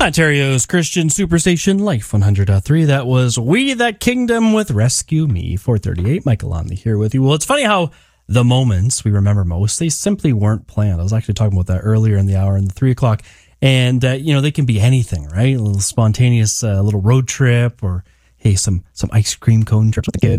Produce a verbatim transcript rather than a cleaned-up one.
Ontario's Christian Superstation Life one hundred point three. That was We That Kingdom with Rescue Me. four thirty-eight, Michael Lonley here with you. Well, it's funny how the moments we remember most, they simply weren't planned. I was actually talking about that earlier in the hour in the three o'clock. And, uh, you know, they can be anything, right? A little spontaneous uh, little road trip, or, hey, some, some ice cream cone trips with the kids.